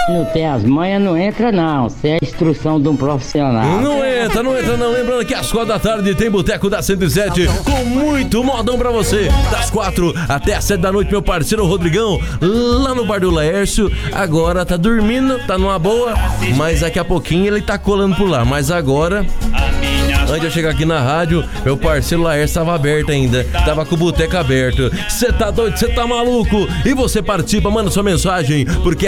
Não tem as manhas, não entra não. Isso é a instrução de um profissional. Não entra não. Lembrando que às 4 da tarde tem Boteco da 107 com muito modão pra você. Das 4 até as 7 da noite, meu parceiro Rodrigão, lá no Bar do Laércio. Agora tá dormindo, tá numa boa, mas daqui a pouquinho ele tá colando por lá. Mas agora, antes de eu chegar aqui na rádio, meu parceiro Laércio tava aberto ainda. Tava com o boteco aberto. Cê tá doido? Cê tá maluco? E você participa, manda sua mensagem, porque